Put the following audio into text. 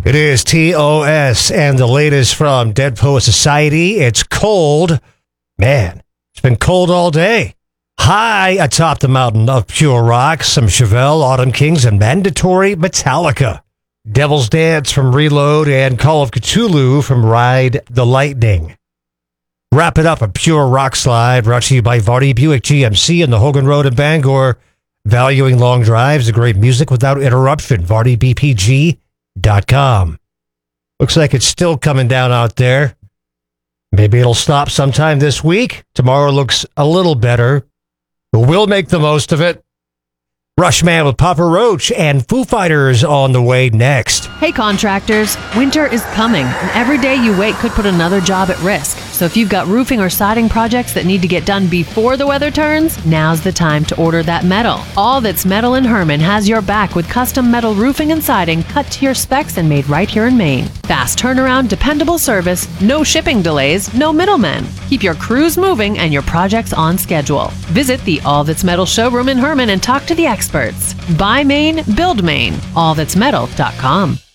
It is TOS and the latest from Dead Poet Society. It's cold. Man, it's been cold all day. High atop the mountain of pure rock, some Chevelle, Autumn Kings, and mandatory Metallica. Devil's Dance from Reload and Call of Cthulhu from Ride the Lightning. Wrap it up, a pure rock slide brought to you by Vardy Buick GMC and the Hogan Road in Bangor. Valuing long drives, the great music without interruption. VardyBPG.com. Looks like it's still coming down out there. Maybe it'll stop sometime this week. Tomorrow looks a little better, but we'll make the most of it. Rushman with Papa Roach and Foo Fighters on the way next. Hey contractors, winter is coming, and every day you wait could put another job at risk. So if you've got roofing or siding projects that need to get done before the weather turns, now's the time to order that metal. All That's Metal in Herman has your back with custom metal roofing and siding cut to your specs and made right here in Maine. Fast turnaround, dependable service, no shipping delays, no middlemen. Keep your crews moving and your projects on schedule. Visit the All That's Metal showroom in Herman and talk to the experts. Buy Maine, build Maine. AllThat'sMetal.com.